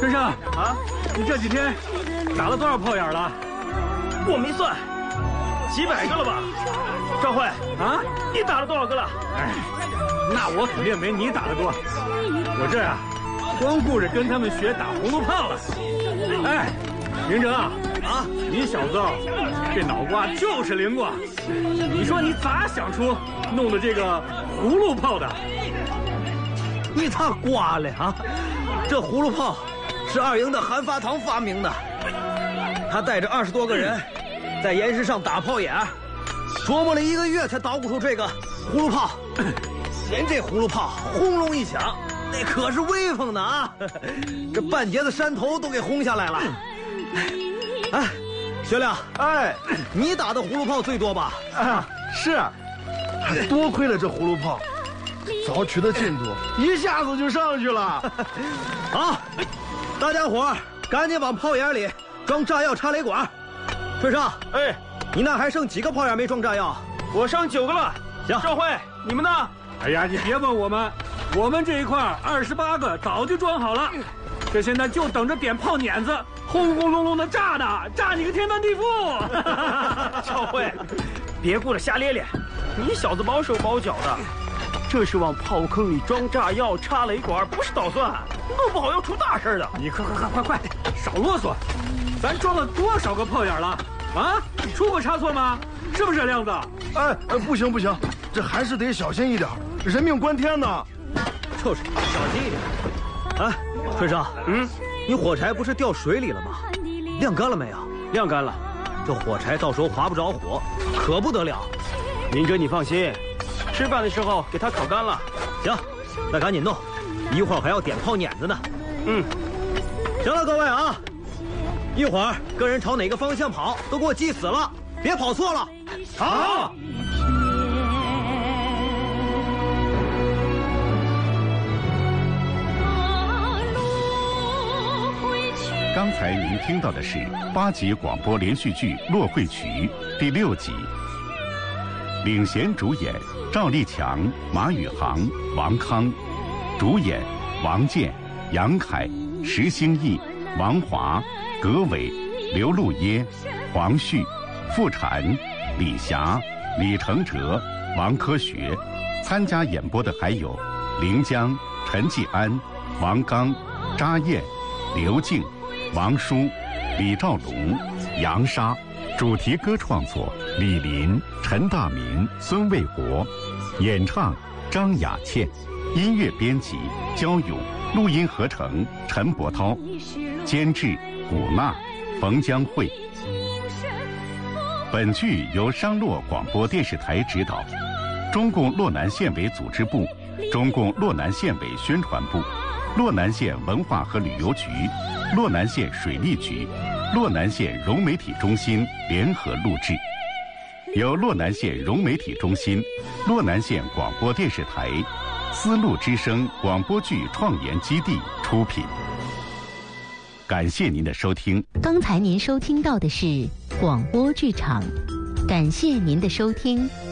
春生啊，你这几天打了多少炮眼了？ 我没算，几百个了吧？赵慧啊， 你打了多少个了？ 哎，那我肯定没你打得多。我这啊，光顾着跟他们学打葫芦炮了。哎，明哲啊，你小子这脑瓜就是灵光。你说你咋想出弄的这个葫芦炮的？ 你太瓜了啊！这葫芦炮是二营的韩发堂发明的，他带着20多个人在岩石上打炮眼，琢磨了1个月才捣鼓出这个葫芦炮。连这葫芦炮轰隆一响，那可是威风的啊！这半截子山头都给轰下来了。哎，学亮， 哎， 你打的葫芦炮最多吧？ 啊，是。多亏了这葫芦炮，早取得进度，一下子就上去了。 好，大家伙赶紧往炮眼里装炸药、插雷管。春生， 哎， 你那还剩几个炮眼没装炸药？ 我上9个了。 行， 赵慧，你们呢？ 哎呀，你别问我们这一块28个早就装好了，这现在就等着点炮碾子，轰轰隆隆的炸呢，炸你个天翻地覆！ 赵慧，别顾着瞎咧咧，你小子毛手毛脚的，这是往炮坑里装炸药、插雷管，不是捣蒜，弄不好要出大事的。 你快，少啰嗦！咱装了多少个炮眼了？啊，出过差错吗？是不是亮子？ 哎，不行，这还是得小心一点，人命关天呢。 就是小心一点。哎，春生，你火柴不是掉水里了吗？晾干了没有？ 晾干了。 这火柴到时候划不着火，可不得了。 明哲，你放心，吃饭的时候给它烤干了。 行，那赶紧弄，一会儿还要点炮碾子呢。行了，各位啊，一会儿个人朝哪个方向跑，都给我记死了，别跑错了。 好。 刚才您听到的是8集广播连续剧《落会曲》第6集，领衔主演赵立强、马宇航、王康，主演王健、杨凯、石兴义、王华、葛伟、刘路耶、黄旭、傅婵、李霞、李承哲、王科学。参加演播的还有临江、陈继安、王刚、查燕、刘静、王舒、李兆龙、杨沙。主题歌创作李林、陈大明、孙卫国。演唱张雅倩。音乐编辑焦勇。录音合成陈伯涛。监制古娜、冯江慧。本剧由商洛广播电视台指导，中共洛南县委组织部、中共洛南县委宣传部、洛南县文化和旅游局、洛南县水利局、洛南县融媒体中心联合录制，由洛南县融媒体中心、洛南县广播电视台、丝路之声广播剧创研基地出品。感谢您的收听。 刚才您收听到的是广播剧场，感谢您的收听。